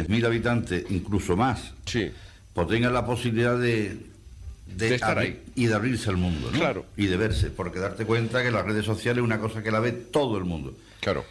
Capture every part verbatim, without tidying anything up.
trescientos mil habitantes, incluso más, sí, pues tengan la posibilidad de, de, de estar abri- ahí y de abrirse al mundo, ¿no? Claro. Y de verse, porque darte cuenta que las redes sociales es una cosa que la ve todo el mundo. Claro.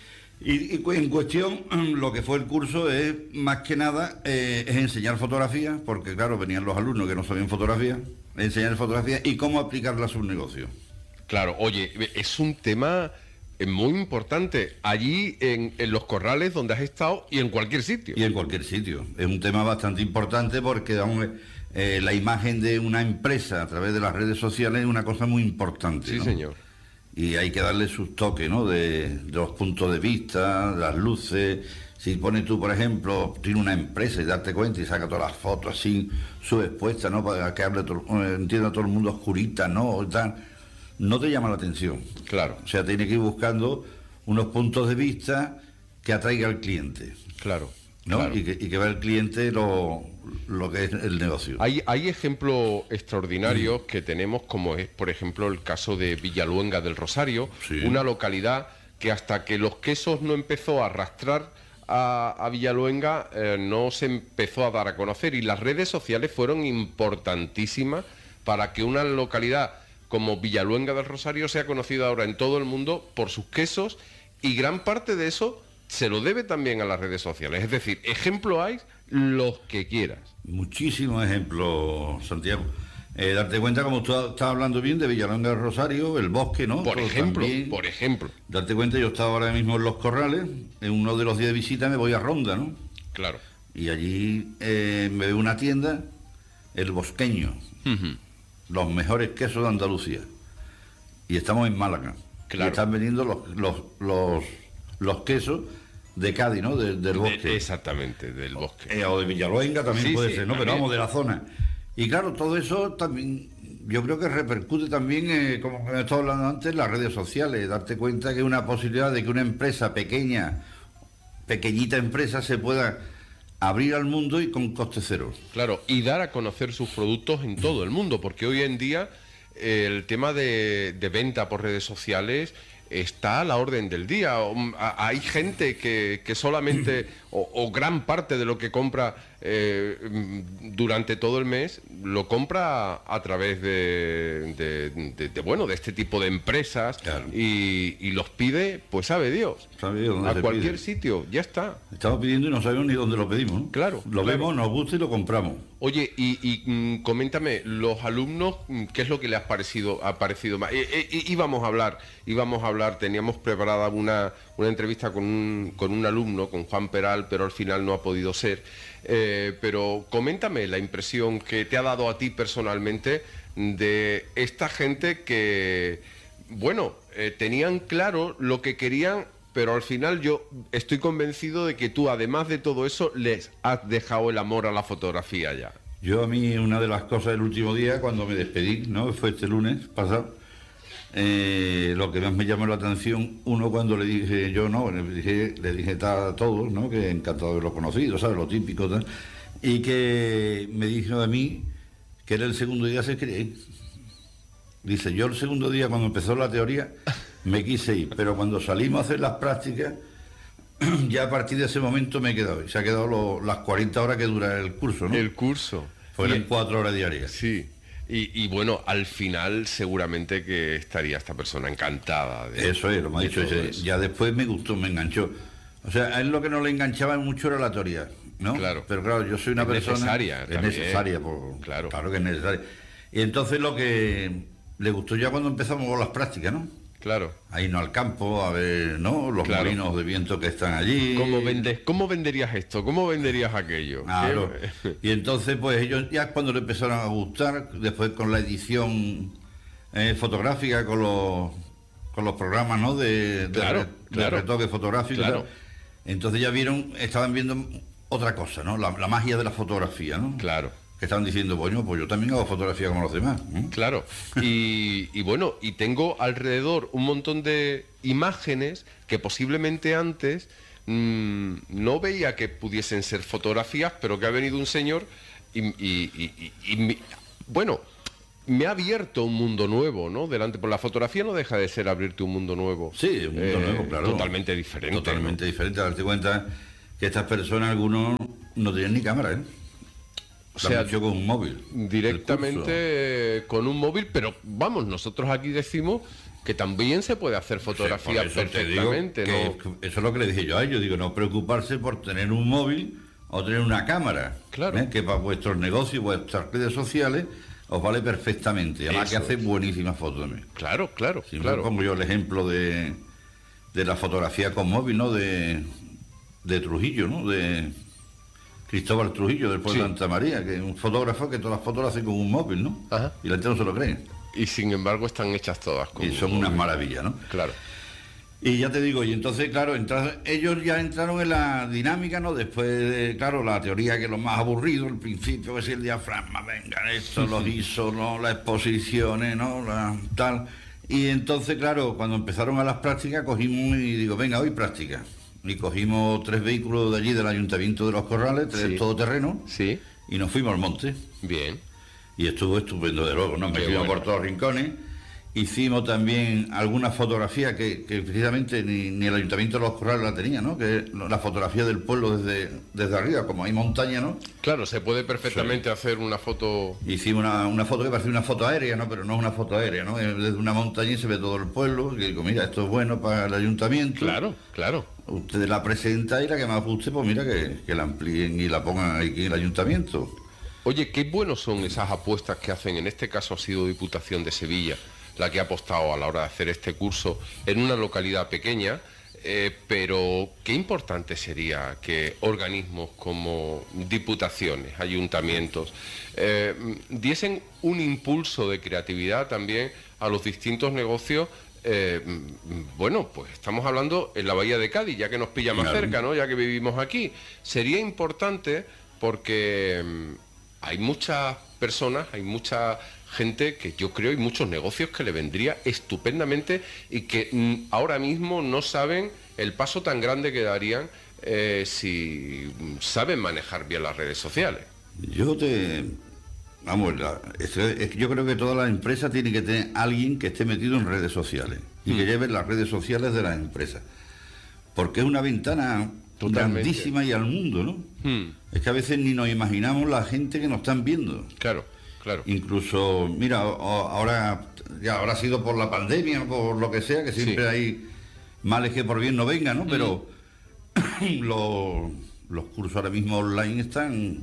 Y, y en cuestión, lo que fue el curso es, más que nada, eh, es enseñar fotografía, porque claro, venían los alumnos que no sabían fotografía, enseñar fotografía y cómo aplicarla a sus negocios. Claro, oye, es un tema muy importante, allí en, en los corrales donde has estado y en cualquier sitio. Y en cualquier sitio. Es un tema bastante importante porque vamos, eh, la imagen de una empresa a través de las redes sociales es una cosa muy importante. Sí, ¿no? señor. Y hay que darle sus toques, ¿no? De, de los puntos de vista, las luces. Si pones tú, por ejemplo, tiene una empresa y darte cuenta y saca todas las fotos así, subexpuestas, ¿no? Para que hable todo, entienda todo el mundo oscurita, ¿no? O tal, no te llama la atención. Claro. O sea, tiene que ir buscando unos puntos de vista que atraiga al cliente. Claro. ¿No? Claro. Y, que, y que vea el cliente lo, lo que es el negocio. Hay, hay ejemplos extraordinarios mm. que tenemos, como es, por ejemplo, el caso de Villaluenga del Rosario, sí. una localidad que hasta que los quesos no empezó a arrastrar a, a Villaluenga, eh, no se empezó a dar a conocer, y las redes sociales fueron importantísimas para que una localidad como Villaluenga del Rosario sea conocida ahora en todo el mundo por sus quesos, y gran parte de eso se lo debe también a las redes sociales. Es decir, ejemplo hay los que quieras. Muchísimos ejemplos, Santiago. Eh, darte cuenta, como tú estás hablando bien, de Villaluenga del Rosario, el bosque, ¿no? Por Todo ejemplo, también. por ejemplo. Darte cuenta, yo estaba ahora mismo en Los Corrales, en uno de los días de visita me voy a Ronda, ¿no? Claro. Y allí eh, me veo una tienda, El Bosqueño, uh-huh. los mejores quesos de Andalucía. Y estamos en Málaga. Claro. Y están vendiendo los, los, los, los quesos de Cádiz, ¿no? De, del bosque. De, exactamente, del bosque. Eh, o de Villaluenga también sí, puede sí, ser, ¿no? también. Pero vamos, de la zona. Y claro, todo eso también, yo creo que repercute también, eh, como me estaba hablando antes, las redes sociales. Darte cuenta que hay una posibilidad de que una empresa pequeña, pequeñita empresa, se pueda abrir al mundo y con coste cero. Claro, y dar a conocer sus productos en todo el mundo, porque hoy en día eh, el tema de, de venta por redes sociales está a la orden del día. Hay gente que, que solamente, o, o gran parte de lo que compra eh, durante todo el mes, lo compra a través de, de, de, de bueno, de este tipo de empresas, claro. y, y los pide, pues sabe Dios, ¿Sabe Dios dónde a se cualquier pide? Sitio, ya está. Estamos pidiendo y no sabemos ni dónde lo pedimos, ¿no? Claro. Lo claro. vemos, nos gusta y lo compramos. Oye, y, y mm, coméntame, los alumnos, ¿qué es lo que les ha parecido, ha parecido más? Eh, eh, íbamos a hablar, íbamos a hablar, teníamos preparada una, una entrevista con un, con un alumno, con Juan Peral, pero al final no ha podido ser. Eh, pero coméntame la impresión que te ha dado a ti personalmente de esta gente que, bueno, eh, tenían claro lo que querían, pero al final yo estoy convencido de que tú, además de todo eso, les has dejado el amor a la fotografía ya. Yo, a mí, una de las cosas del último día, cuando me despedí, ¿no? Fue este lunes pasado, eh, lo que más me llamó la atención, uno cuando le dije, yo no, le dije, le dije a todos, ¿no? Que encantado de haberlo conocido, ¿sabes? Lo típico, tal, y que me dijo a mí que era el segundo día se quería ir. Dice, yo el segundo día, cuando empezó la teoría, me quise ir, pero cuando salimos a hacer las prácticas, ya a partir de ese momento me he quedado. Y se ha quedado lo, las cuarenta horas que dura el curso, ¿no? El curso. Fueron cuatro horas diarias. Sí. Y, y bueno, al final seguramente que estaría esta persona encantada de eso es, lo me ha dicho ese. Ya después me gustó, me enganchó. O sea, a él lo que no le enganchaba mucho era la teoría, ¿no? Claro. Pero claro, yo soy una es persona... Necesaria, es necesaria. Por, claro. Claro que es necesaria. Y entonces lo que le gustó ya cuando empezamos con las prácticas, ¿no? Claro. A irnos al campo, a ver, ¿no? Los claro. molinos de viento que están allí. ¿Cómo vendes, cómo venderías esto? ¿Cómo venderías aquello? Claro. Y entonces, pues ellos ya cuando le empezaron a gustar, después con la edición eh, fotográfica, con los con los programas, ¿no? De, de, claro, re, de claro. retoque fotográfico. Claro. Entonces ya vieron, estaban viendo otra cosa, ¿no? La, la magia de la fotografía, ¿no? Claro. Que estaban diciendo, bueno, pues yo también hago fotografía como los demás. ¿eh? Claro, y, y bueno, y tengo alrededor un montón de imágenes que posiblemente antes mmm, no veía que pudiesen ser fotografías, pero que ha venido un señor y, y, y, y, y mi, bueno, me ha abierto un mundo nuevo, ¿no? Delante, por la fotografía no deja de ser abrirte un mundo nuevo. Sí, un mundo eh, nuevo, claro. Totalmente diferente. Totalmente ¿no? diferente, a darte cuenta... que estas personas, algunos no tenían ni cámara, ¿eh? O sea, yo con un móvil. Directamente con un móvil, pero vamos, nosotros aquí decimos que también se puede hacer fotografía sí, perfectamente, ¿no? Que eso es lo que le dije yo a ellos, digo, no preocuparse por tener un móvil o tener una cámara, claro, ¿eh? Que para vuestros negocios, vuestras redes sociales, os vale perfectamente, además eso que hace buenísimas fotos también. Claro, claro, si claro. Pongo yo el ejemplo de, de la fotografía con móvil, ¿no? De, de Trujillo, ¿no? De Cristóbal Trujillo, del pueblo sí. de Santa María, que es un fotógrafo que todas las fotos las hace con un móvil, ¿no? Ajá. Y la gente no se lo cree. Y sin embargo están hechas todas con y son unas maravillas, ¿no? Claro. Y ya te digo, y entonces, claro, entrar, ellos ya entraron en la dinámica, ¿no? Después, de, claro, la teoría que es lo más aburrido, el principio, que es el diafragma, venga, esto, los hizo, ¿no? Las exposiciones, ¿no? La, tal. Y entonces, claro, cuando empezaron a las prácticas, cogimos y digo, venga, hoy práctica. Y cogimos tres vehículos de allí, del Ayuntamiento de Los Corrales, tres sí. todoterreno, sí. y nos fuimos al monte. Bien. Y estuvo estupendo, de luego, nos metimos bueno. por todos los rincones. Hicimos también algunas fotografías que, que precisamente ni, ni el Ayuntamiento de Los Corrales la tenía, ¿no? Que es la fotografía del pueblo desde, desde arriba, como hay montaña, ¿no? Claro, se puede perfectamente sí. hacer una foto... Hicimos una, una foto que parece una foto aérea, ¿no? Pero no es una foto aérea, ¿no? Desde una montaña se ve todo el pueblo, y digo, mira, esto es bueno para el Ayuntamiento. Claro, claro. Ustedes la presentan y la que más guste, pues mira, que, que la amplíen y la pongan aquí en el Ayuntamiento. Oye, qué buenos son esas apuestas que hacen, en este caso ha sido Diputación de Sevilla, la que ha apostado a la hora de hacer este curso en una localidad pequeña, eh, pero qué importante sería que organismos como diputaciones, ayuntamientos, eh, diesen un impulso de creatividad también a los distintos negocios. Eh, bueno, pues estamos hablando en la Bahía de Cádiz, ya que nos pilla más claro. cerca, ¿no? Ya que vivimos aquí. Sería importante porque hay muchas personas, hay mucha gente que yo creo, y muchos negocios que le vendría estupendamente y que mm, ahora mismo no saben el paso tan grande que darían eh, si saben manejar bien las redes sociales. Yo te... Vamos, la, es, es, yo creo que todas las empresas tienen que tener alguien que esté metido en redes sociales y mm. que lleve las redes sociales de las empresas. Porque es una ventana Totalmente. grandísima y al mundo, ¿no? Mm. Es que a veces ni nos imaginamos la gente que nos están viendo. Claro. Claro. Incluso, mira, ahora ya habrá sido por la pandemia, por lo que sea, que siempre sí. hay males que por bien no vengan, ¿no? Pero mm. los, los cursos ahora mismo online están...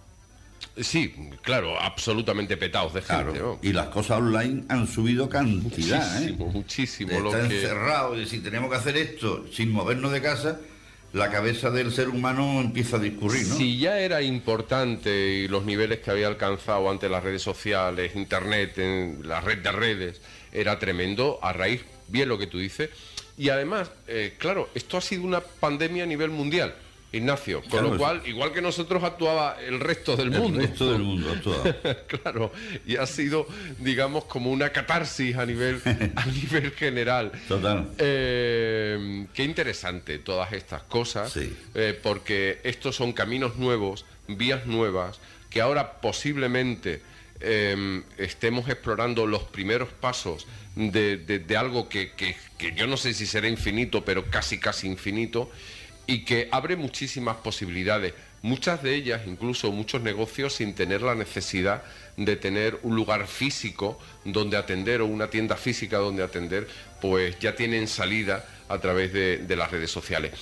Sí, claro, absolutamente petados de gente. Claro, ¿no? Y las cosas online han subido cantidad, muchísimo, ¿eh? Muchísimo, Está lo que... encerrado, y si tenemos que hacer esto sin movernos de casa... la cabeza del ser humano empieza a discurrir, ¿no? Si ya era importante y los niveles que había alcanzado ante las redes sociales, internet, en la red de redes, era tremendo, a raíz, bien lo que tú dices, y además, eh, claro, esto ha sido una pandemia a nivel mundial, Ignacio, con claro, lo cual, igual que nosotros, actuaba el resto del el mundo. El resto del mundo actuaba. Claro, y ha sido, digamos, como una catarsis a nivel, a nivel general. Total. Eh, qué interesante todas estas cosas, sí. eh, porque estos son caminos nuevos, vías nuevas, que ahora posiblemente eh, estemos explorando los primeros pasos de, de, de algo que, que, que yo no sé si será infinito, pero casi, casi infinito, y que abre muchísimas posibilidades, muchas de ellas, incluso muchos negocios, sin tener la necesidad de tener un lugar físico donde atender o una tienda física donde atender, pues ya tienen salida a través de, de las redes sociales.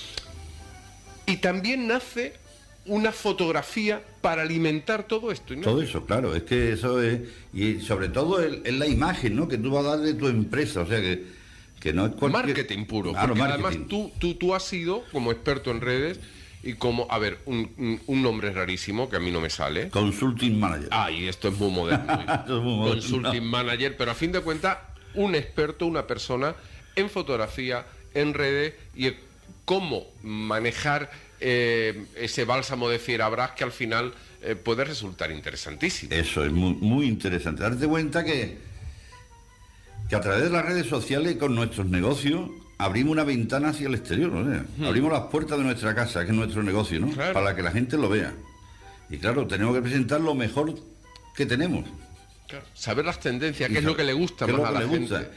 Y también nace una fotografía para alimentar todo esto, ¿no? Todo eso, claro, es que eso es, y sobre todo es, es la imagen, ¿no?, que tú vas a dar de tu empresa, o sea que que no es cualquier... Marketing puro, claro, porque marketing. Además tú, tú, tú has sido como experto en redes y como, a ver, un, un, un nombre rarísimo que a mí no me sale. Consulting Manager. Ah, y esto es muy moderno. Esto es muy moderno. Consulting Manager, pero a fin de cuentas, un experto, una persona en fotografía, en redes y en cómo manejar eh, ese bálsamo de Fierabras que al final eh, puede resultar interesantísimo. Eso es muy, muy interesante. Darte cuenta que que a través de las redes sociales con nuestros negocios abrimos una ventana hacia el exterior, ¿no? Hmm. Abrimos las puertas de nuestra casa, que es nuestro negocio, ¿no? Claro. Para que la gente lo vea. Y claro, tenemos que presentar lo mejor que tenemos. Claro. Saber las tendencias, qué es lo que le gusta más a la gente. Gusta.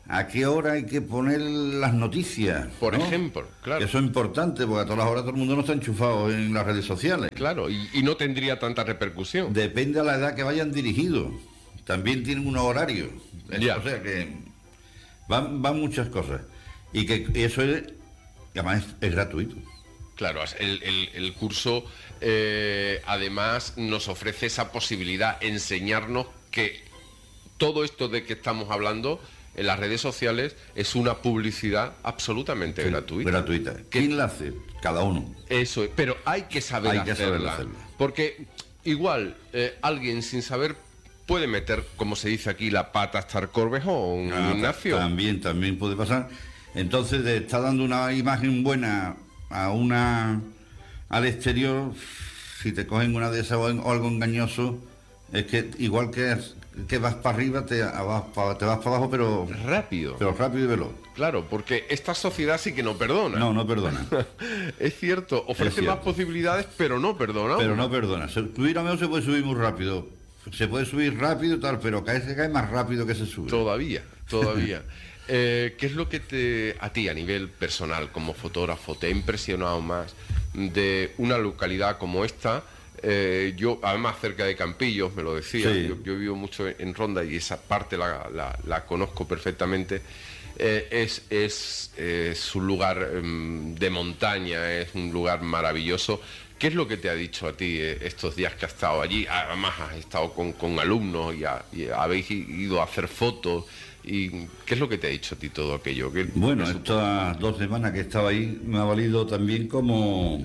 a qué hora hay que poner las noticias. Por ¿no? ejemplo, claro. Que eso es importante, porque a todas las horas todo el mundo no está enchufado en las redes sociales. Claro, y, y no tendría tanta repercusión. Depende a la edad que vayan dirigidos. También tienen unos horarios. Ya. O sea que van, van muchas cosas. Y que eso es, además es, es gratuito. Claro, el, el, el curso eh, además nos ofrece esa posibilidad, enseñarnos que todo esto de que estamos hablando en las redes sociales es una publicidad absolutamente Sí, gratuita. Gratuita. ¿Quién la hace? Cada uno. Eso es, pero hay que saber Hay que hacerla. saber hacerla. Porque igual eh, alguien sin saber puede meter, como se dice aquí, la pata hasta el Corvejón, Ah, Ignacio. También, también puede pasar. Entonces, de estar dando una imagen buena a una al exterior, si te cogen una de esas o algo engañoso, es que igual que, que vas para arriba, te, vas pa, te vas para abajo, pero Rápido. pero rápido y veloz. Claro, porque esta sociedad sí que no perdona. No, no perdona. Es cierto, ofrece Es cierto. más posibilidades, pero no perdona. Pero no perdona. Se- Subir a menos se puede subir muy rápido. Se puede subir rápido y tal, pero cae se cae más rápido que se sube. Todavía, todavía. Eh, ¿Qué es lo que te, a ti, a nivel personal, como fotógrafo, te ha impresionado más de una localidad como esta? Eh, yo, además, cerca de Campillos, me lo decía, Sí. yo, yo vivo mucho en Ronda y esa parte la, la- la conozco perfectamente. Eh, es, es, es un lugar em, de montaña, es un lugar maravilloso. ¿Qué es lo que te ha dicho a ti eh, estos días que has estado allí? Además, has estado con, con alumnos y, a- y habéis ido a hacer fotos. ¿Y qué es lo que te ha dicho a ti todo aquello? ¿Qué- Bueno, qué estas dos semanas que estaba ahí me ha valido también como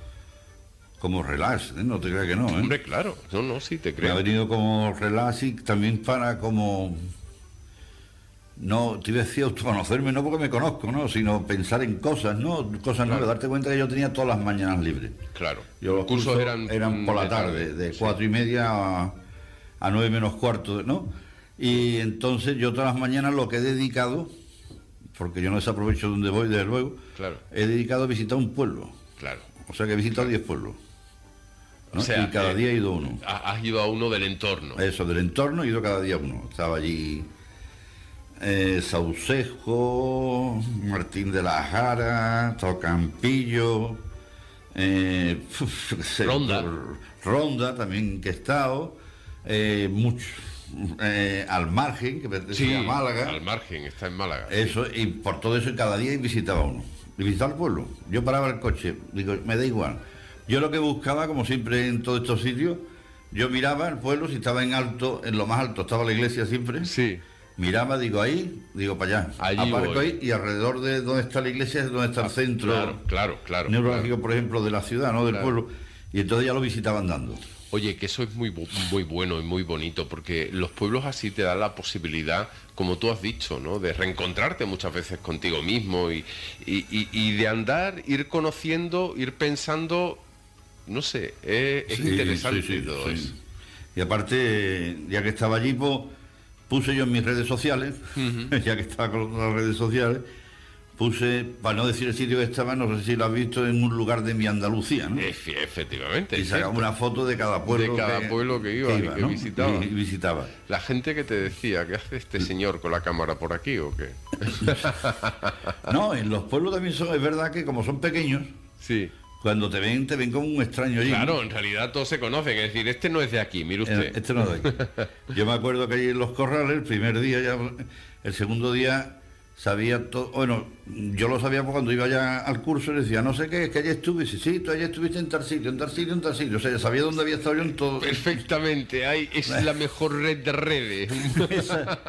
como relax, ¿eh? No te creas que no, ¿eh? Hombre, claro, no, no, sí, te Me ha creo. venido como relax y también para como no te iba a decir autoconocerme, no porque me conozco, ¿no? Sino pensar en cosas, ¿no? Cosas Claro. nuevas, darte cuenta que yo tenía todas las mañanas libres. Claro. Yo los cursos, eran, por la tarde, de sí. cuatro y media a, a nueve menos cuarto, ¿no? Y entonces yo todas las mañanas lo que he dedicado, porque yo no desaprovecho donde voy, desde luego, Claro. he dedicado a visitar un pueblo. Claro. O sea que he visitado diez pueblos. ¿no? O sea, y cada eh, día he ido uno. Ha- Has ido a uno del entorno. Eso, del entorno he ido cada día uno. Estaba allí eh, Saucejo, Martín de la Jara, Tocampillo, eh, uf, qué sé, Ronda. por- Ronda también que he estado, eh, mucho, eh, al margen, que pertenece a Málaga. al margen, está en Málaga. sí. Eso, y por todo eso cada día visitaba uno. Y visitaba el pueblo. Yo paraba el coche, digo, me da igual. Yo lo que buscaba, como siempre en todos estos sitios, yo miraba el pueblo, si estaba en alto, en lo más alto estaba la iglesia siempre. Sí. Miraba, digo, ahí, digo, para allá. Allí Aparco voy. ahí y alrededor de donde está la iglesia es donde está el centro Claro, claro, claro. neurálgico, claro. por ejemplo, de la ciudad, ¿no? Del Claro. pueblo. Y entonces ya lo visitaba andando. Oye, que eso es muy, bu- muy bueno y muy bonito, porque los pueblos así te dan la posibilidad, como tú has dicho, ¿no? De reencontrarte muchas veces contigo mismo y, y, y- y de andar, ir conociendo, ir pensando, no sé, es, es Sí, interesante sí, sí, todo sí. eso. Y aparte, ya que estaba allí, pues, puse yo en mis redes sociales, ya que estaba con las redes sociales, puse, para no decir el sitio que estaba, no sé si lo has visto, en un lugar de mi Andalucía, ¿no? Efe- Efectivamente. Y es sacaba cierto. una foto de cada pueblo. De cada pueblo que iba y que ¿no? visitaba. Y, y visitaba. La gente que te decía, ¿qué hace este señor con la cámara por aquí o qué? No, en los pueblos también son, es verdad que como son pequeños, Sí. cuando te ven, te ven como un extraño allí. Claro, en realidad todos se conocen, es decir, este no es de aquí, mire Eh, usted. Este no es de aquí. Yo me acuerdo que allí en los corrales, el primer día, ya, el segundo día, sabía todo. Bueno, yo lo sabía porque cuando iba ya al curso y decía, no sé qué, es que allí estuve. Sí, sí, tú allí estuviste en tal sitio, en tal sitio, en tal sitio. O sea, ya sabía dónde había estado yo en todo. Perfectamente, hay, es la mejor red de redes. Esa-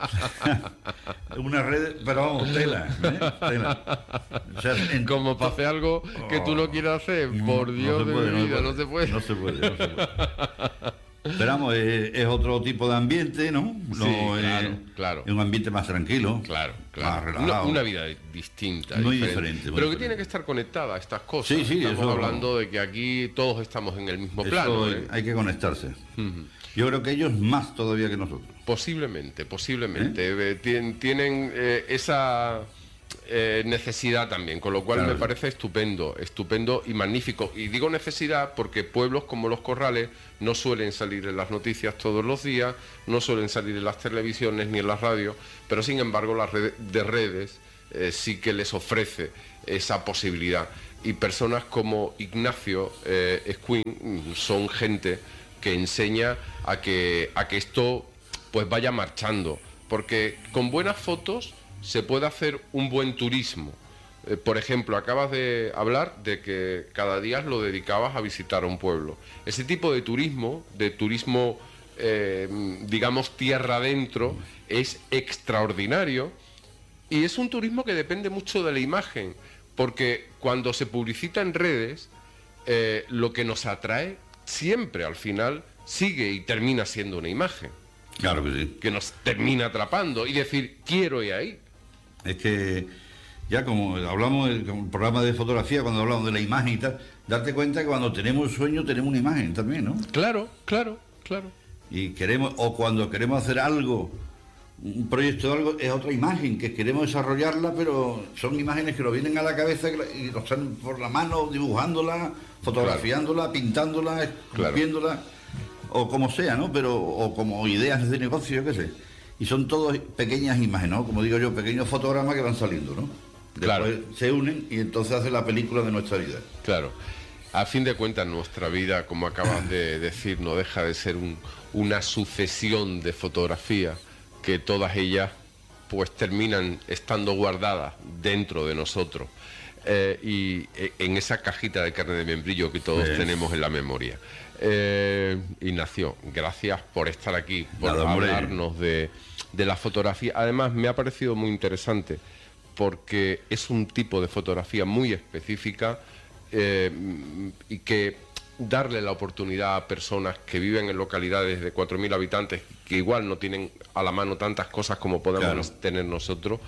una red, pero vamos, tela, ¿eh? Tela. O sea, en- Como para hacer algo que tú no quieras hacer, por Dios se de puede, mi vida, no se puede. No se puede, no se puede. Pero vamos, es, es otro tipo de ambiente, ¿no? No Sí, es, claro, claro. es un ambiente más tranquilo. Claro, Más claro. Una, relajado. una vida distinta. Muy diferente. diferente, muy Pero diferente. que tiene que estar conectada a estas cosas. Sí, sí, Estamos eso- hablando de que aquí todos estamos en el mismo Eso plano. es- ¿eh? hay que conectarse. Yo creo que ellos más todavía que nosotros. Posiblemente, posiblemente. Eh, tien- tienen eh, esa eh, necesidad también, con lo cual claro. me parece estupendo, estupendo y magnífico. Y digo necesidad porque pueblos como Los Corrales no suelen salir en las noticias todos los días, no suelen salir en las televisiones ni en las radios, pero sin embargo la red de redes eh, sí que les ofrece esa posibilidad. Y personas como Ignacio eh, Escuín son gente que enseña a que, a que esto pues vaya marchando, porque con buenas fotos se puede hacer un buen turismo. Eh, por ejemplo, acabas de hablar de que cada día lo dedicabas a visitar un pueblo. Ese tipo de turismo, de turismo, eh, digamos, tierra adentro, es extraordinario y es un turismo que depende mucho de la imagen, porque cuando se publicita en redes, eh, lo que nos atrae siempre al final sigue y termina siendo una imagen. Claro que sí. Que nos termina atrapando y decir, quiero ir ahí. Es que ya como hablamos del programa de fotografía, cuando hablamos de la imagen y tal, darte cuenta que cuando tenemos un sueño tenemos una imagen también, ¿no? Claro, claro, claro. Y queremos, o cuando queremos hacer algo, un proyecto de algo, es otra imagen, que queremos desarrollarla, pero son imágenes que nos vienen a la cabeza y nos están por la mano dibujándola, fotografiándola, claro. pintándola, esculpiéndola, claro. o como sea, ¿no? Pero, o como ideas de negocio, yo qué sé. Y son todas pequeñas imágenes, ¿no? Como digo yo, pequeños fotogramas que van saliendo, ¿no? Después claro. se unen y entonces hace la película de nuestra vida. Claro. A fin de cuentas, nuestra vida, como acabas de decir, no deja de ser un, una sucesión de fotografías que todas ellas pues terminan estando guardadas dentro de nosotros eh, y en esa cajita de carne de membrillo que todos pues... tenemos en la memoria. Eh, Ignacio, gracias por estar aquí, por Nada, hablarnos de, de la fotografía. Además, me ha parecido muy interesante porque es un tipo de fotografía muy específica eh, y que darle la oportunidad a personas que viven en localidades de cuatro mil habitantes que igual no tienen a la mano tantas cosas como podemos claro. tener nosotros,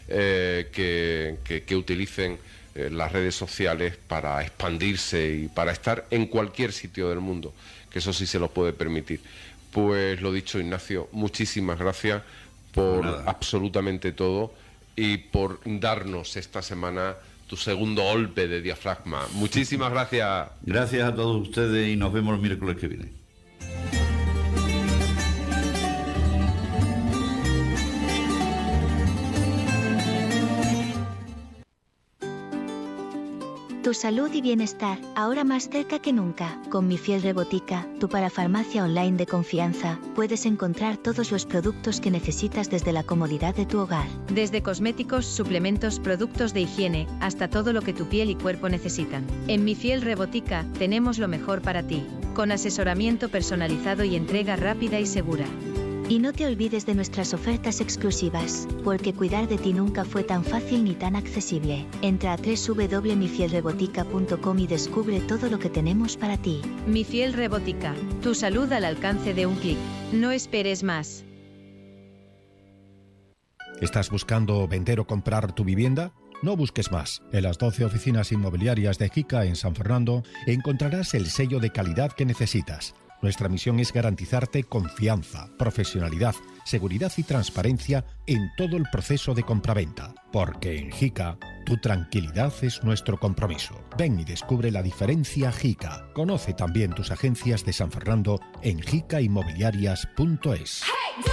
eh, que, que, que utilicen eh, las redes sociales para expandirse y para estar en cualquier sitio del mundo, que eso sí se lo puede permitir. Pues lo dicho, Ignacio, muchísimas gracias por Nada. absolutamente todo y por darnos esta semana tu segundo golpe de diafragma. Muchísimas gracias. Gracias a todos ustedes y nos vemos el miércoles que viene. Tu salud y bienestar, ahora más cerca que nunca. Con Mi Fiel Rebotica, tu parafarmacia online de confianza, puedes encontrar todos los productos que necesitas desde la comodidad de tu hogar. Desde cosméticos, suplementos, productos de higiene, hasta todo lo que tu piel y cuerpo necesitan. En Mi Fiel Rebotica, tenemos lo mejor para ti, con asesoramiento personalizado y entrega rápida y segura. Y no te olvides de nuestras ofertas exclusivas, porque cuidar de ti nunca fue tan fácil ni tan accesible. Entra a doble u doble u doble u punto mi fiel rebotica punto com y descubre todo lo que tenemos para ti. Mi Fiel Rebotica, tu salud al alcance de un clic. No esperes más. ¿Estás buscando vender o comprar tu vivienda? No busques más. En las doce oficinas inmobiliarias de Jica en San Fernando encontrarás el sello de calidad que necesitas. Nuestra misión es garantizarte confianza, profesionalidad, seguridad y transparencia en todo el proceso de compraventa. Porque en Jica, tu tranquilidad es nuestro compromiso. Ven y descubre la diferencia Jica. Conoce también tus agencias de San Fernando en jica inmobiliarias punto es.